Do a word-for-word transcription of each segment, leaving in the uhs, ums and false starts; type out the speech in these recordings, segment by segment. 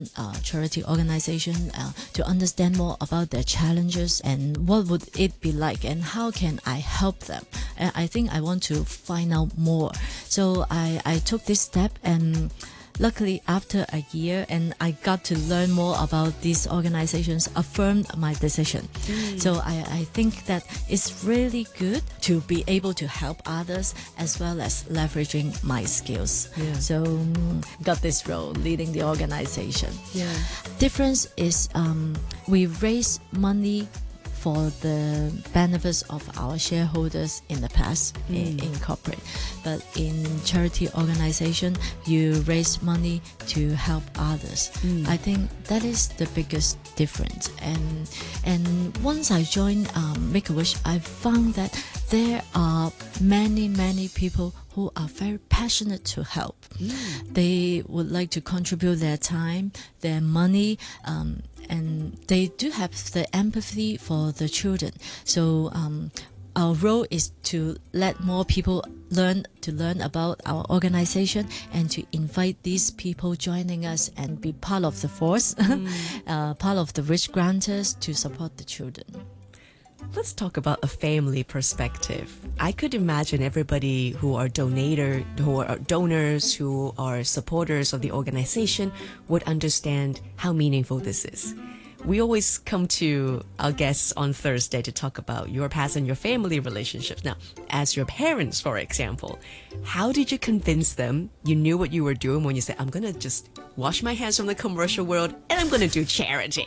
uh, charity organization uh, to understand more about their challenges and what would it be like and how can I help them. And I think I want to find out more. So I, I took this step, and luckily after a year and I got to learn more about these organizations, affirmed my decision. Mm. So I, I think that it's really good to be able to help others as well as leveraging my skills. Yeah. So um, got this role leading the organization. Yeah. Difference is um, we raise money for the benefits of our shareholders in the past mm. in, in corporate. But in charity organization, you raise money to help others. Mm. I think that is the biggest difference. And and once I joined um, Make-A-Wish, I found that there are many, many people who are very passionate to help. Mm. They would like to contribute their time, their money, um, and they do have the empathy for the children. So um, our role is to let more people learn to learn about our organization and to invite these people joining us and be part of the force, mm. uh, part of the rich grantors to support the children. Let's talk about a family perspective. I could imagine everybody who are donator, who are donors, who are supporters of the organization would understand how meaningful this is. We always come to our guests on Thursday to talk about your past and your family relationships. Now, as your parents, for example, how did you convince them you knew what you were doing when you said, I'm going to just wash my hands from the commercial world and I'm going to do charity?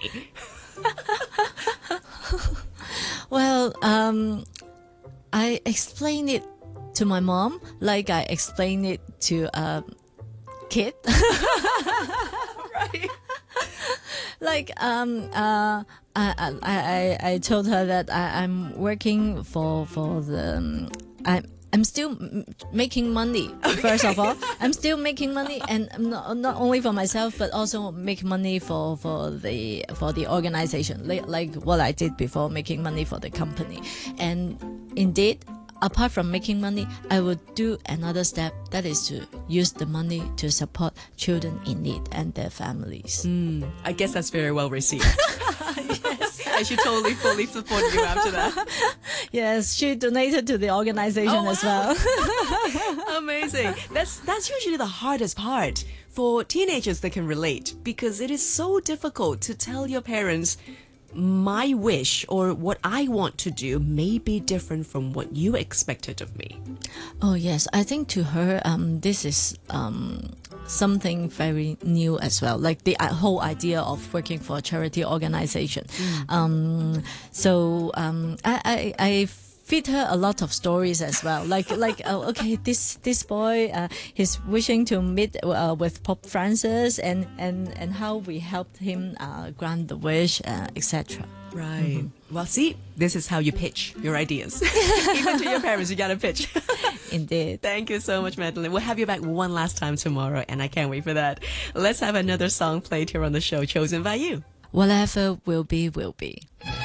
Well, um, I explained it to my mom like I explained it to a kid. Right. Like um uh I I I, I told her that I, I'm working for for the um, I'm I'm still m- making money. Okay. First of all, I'm still making money, and not, not only for myself, but also make money for, for the for the organization, like, like what I did before, making money for the company. And indeed, apart from making money, I would do another step, that is to use the money to support children in need and their families. Mm, I guess that's very well received. Yes, I should totally fully support you after that. Yes, she donated to the organization oh, as wow. well. Amazing. That's that's usually the hardest part for teenagers that can relate, because it is so difficult to tell your parents, my wish or what I want to do may be different from what you expected of me. Oh yes, I think to her, um, this is um, something very new as well. Like the uh, whole idea of working for a charity organization. Mm. Um, so um, I, I, I feed her a lot of stories as well. Like like uh, okay, this this boy, uh, he's wishing to meet uh, with Pope Francis, and and and how we helped him uh, grant the wish, uh, et cetera. Right. Mm-hmm. Well, see, this is how you pitch your ideas. Even to your parents, you gotta pitch. Indeed. Thank you so much, Madeline. We'll have you back one last time tomorrow, and I can't wait for that. Let's have another song played here on the show, chosen by you. Whatever will be, will be.